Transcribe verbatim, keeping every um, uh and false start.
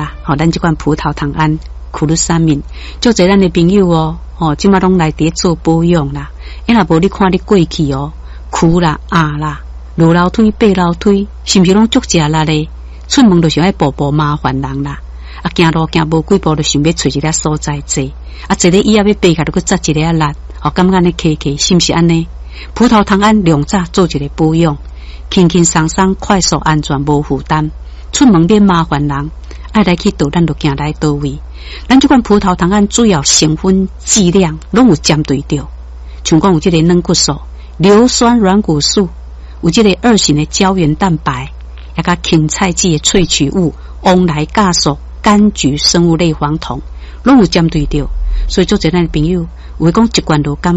啦，吼、哦，咱这款葡萄糖胺库鲁沙敏，就侪咱的朋友哦，哦，即马拢来伫做保养啦。因若无你看你过去哦，苦啦、压啦、落楼梯、爬楼梯，是毋是拢足食力咧？出门就想爱步步麻烦人啦。啊，行路行无几步就想要找一个所在坐，啊，坐咧椅仔要爬下，就去扎一个啊力，哦，感觉呢客客是毋是安尼？葡萄糖胺两早做一个保养，轻轻松松、快速、安全、无负担，出门免麻烦人。爱来去倒，咱就行来倒位。咱这款葡萄糖胺主要成分剂量拢有针对着，像讲有这个软骨素、硫酸软骨素，有这个二型的胶原蛋白，也甲芹菜籽的萃取物、翁来酵素、柑橘生物类黄酮，拢有针对着。所以做这咱的朋友，有讲一罐就感